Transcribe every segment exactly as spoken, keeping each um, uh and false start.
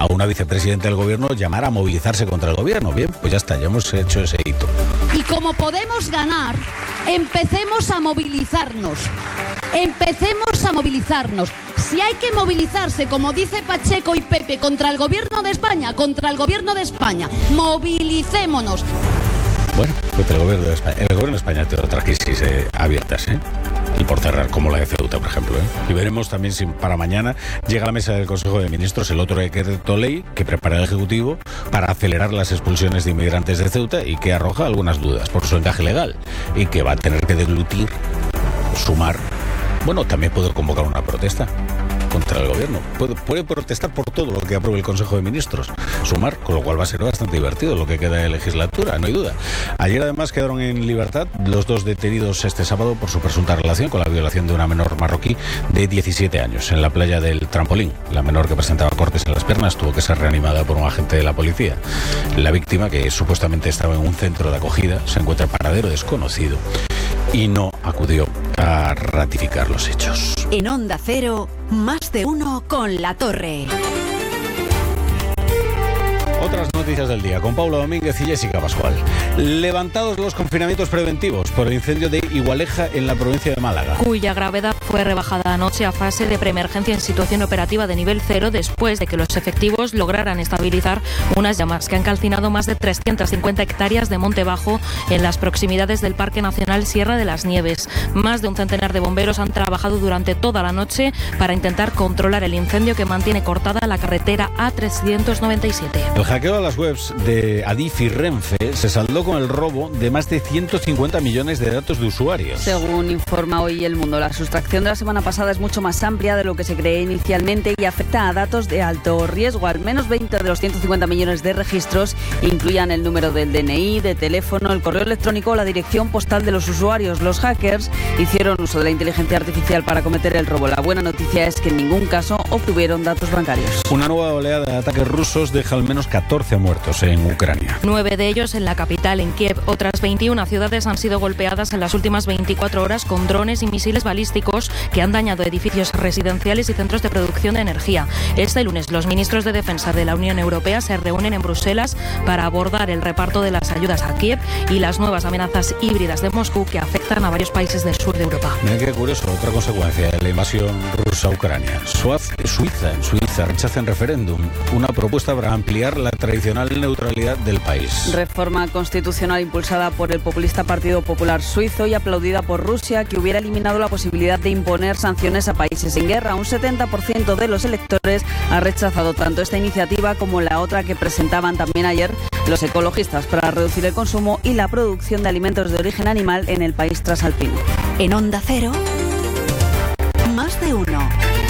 a una vicepresidenta del gobierno llamar a movilizarse contra el gobierno. Bien, pues ya está, ya hemos hecho ese hito. Y como podemos ganar, empecemos a movilizarnos. Empecemos a movilizarnos. Si hay que movilizarse, como dice Pacheco y Pepe, contra el gobierno de España, contra el gobierno de España, movilicémonos. Bueno, contra el gobierno de España. El gobierno de España tiene otras crisis eh, abiertas, ¿eh? Y por cerrar, como la de Ceuta, por ejemplo, ¿eh? Y veremos también si para mañana llega a la mesa del Consejo de Ministros el otro decreto ley que prepara el Ejecutivo para acelerar las expulsiones de inmigrantes de Ceuta y que arroja algunas dudas por su encaje legal y que va a tener que deglutir, sumar. Bueno, también puede convocar una protesta contra el gobierno. Puede, puede protestar por todo lo que apruebe el Consejo de Ministros. Sumar, con lo cual va a ser bastante divertido lo que queda de legislatura, no hay duda. Ayer además quedaron en libertad los dos detenidos este sábado por su presunta relación con la violación de una menor marroquí de diecisiete años en la playa del Trampolín. La menor, que presentaba cortes en las piernas, tuvo que ser reanimada por un agente de la policía. La víctima, que supuestamente estaba en un centro de acogida, se encuentra en paradero desconocido y no acudió a ratificar los hechos. En Onda Cero, más de uno con La Torre. Otras noticias del día con Paula Domínguez y Jessica Pascual. Levantados los confinamientos preventivos por el incendio de Igualeja en la provincia de Málaga, cuya gravedad fue rebajada anoche a fase de preemergencia en situación operativa de nivel cero después de que los efectivos lograran estabilizar unas llamas que han calcinado más de trescientas cincuenta hectáreas de monte bajo en las proximidades del Parque Nacional Sierra de las Nieves. Más de un centenar de bomberos han trabajado durante toda la noche para intentar controlar el incendio que mantiene cortada la carretera A trescientos noventa y siete. El hackeo a las webs de Adif y Renfe se saldó con el robo de más de ciento cincuenta millones de datos de usuarios. Según informa hoy El Mundo, la sustracción de la semana pasada es mucho más amplia de lo que se cree inicialmente y afecta a datos de alto riesgo. Al menos veinte de los ciento cincuenta millones de registros incluían el número del D N I, de teléfono, el correo electrónico o la dirección postal de los usuarios. Los hackers hicieron uso de la inteligencia artificial para cometer el robo. La buena noticia es que en ningún caso obtuvieron datos bancarios. Una nueva oleada de ataques rusos deja al menos catorce muertos en Ucrania. Nueve de ellos en la capital, en Kiev. Otras veintiuna ciudades han sido golpeadas en las últimas veinticuatro horas con drones y misiles balísticos que han dañado edificios residenciales y centros de producción de energía. Este lunes los ministros de Defensa de la Unión Europea se reúnen en Bruselas para abordar el reparto de las ayudas a Kiev y las nuevas amenazas híbridas de Moscú que afectan a varios países del sur de Europa. Miren qué curioso, otra consecuencia de la invasión rusa a Ucrania. Suiza, en Suiza rechaza en referéndum una propuesta para ampliar la tradicional neutralidad del país. Reforma constitucional impulsada por el populista Partido Popular Suizo y aplaudida por Rusia, que hubiera eliminado la posibilidad de imponer sanciones a países en guerra. Un setenta por ciento de los electores ha rechazado tanto esta iniciativa como la otra que presentaban también ayer los ecologistas para reducir el consumo y la producción de alimentos de origen animal en el país trasalpino. En Onda Cero, más de uno.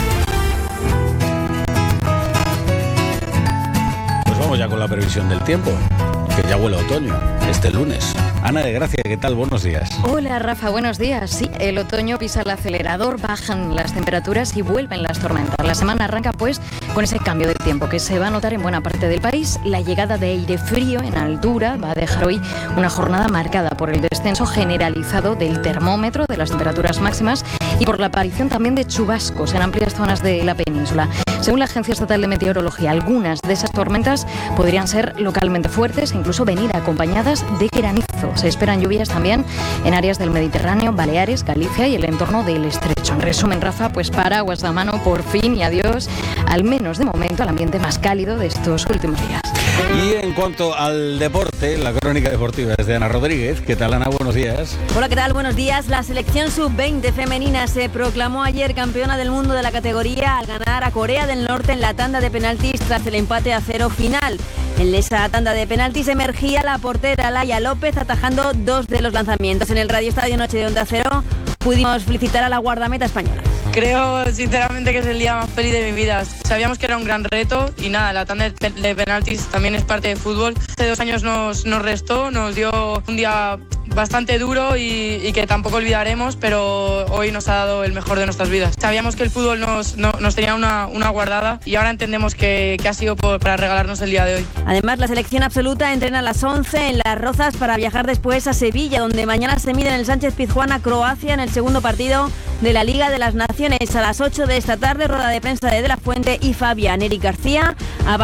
Vamos ya con la previsión del tiempo, que ya huele a otoño, este lunes. Ana de Gracia, ¿qué tal? Buenos días. Hola Rafa, buenos días. Sí, el otoño pisa el acelerador, bajan las temperaturas y vuelven las tormentas. La semana arranca pues con ese cambio de tiempo que se va a notar en buena parte del país. La llegada de aire frío en altura va a dejar hoy una jornada marcada por el descenso generalizado del termómetro de las temperaturas máximas y por la aparición también de chubascos en amplias zonas de la península. Según la Agencia Estatal de Meteorología, algunas de esas tormentas podrían ser localmente fuertes e incluso venir acompañadas de granizo. Se esperan lluvias también en áreas del Mediterráneo, Baleares, Galicia y el entorno del Estrecho. En resumen, Rafa, pues paraguas a mano por fin y adiós, al menos de momento, al ambiente más cálido de estos últimos días. Y en cuanto al deporte, la crónica deportiva es de Ana Rodríguez. ¿Qué tal, Ana? Buenos días. Hola, ¿qué tal? Buenos días. La selección sub veinte femenina se proclamó ayer campeona del mundo de la categoría al ganar a Corea del Norte en la tanda de penaltis tras el empate a cero final. En esa tanda de penaltis emergía la portera Laia López atajando dos de los lanzamientos. En el Radio Estadio Noche de Onda Cero pudimos felicitar a la guardameta española. Creo sinceramente que es el día más feliz de mi vida. Sabíamos que era un gran reto y nada, la tanda de penaltis también es parte de fútbol. Hace dos años nos, nos restó, nos dio un día bastante duro y, y que tampoco olvidaremos, pero hoy nos ha dado el mejor de nuestras vidas. Sabíamos que el fútbol nos, no, nos tenía una, una guardada y ahora entendemos que, que ha sido por, para regalarnos el día de hoy. Además, la selección absoluta entrena a las once en Las Rozas para viajar después a Sevilla, donde mañana se mide en el Sánchez Pizjuán a Croacia en el segundo partido de la Liga de las Naciones. A las ocho de esta tarde, rueda de prensa de De La Fuente y Fabián. Eric García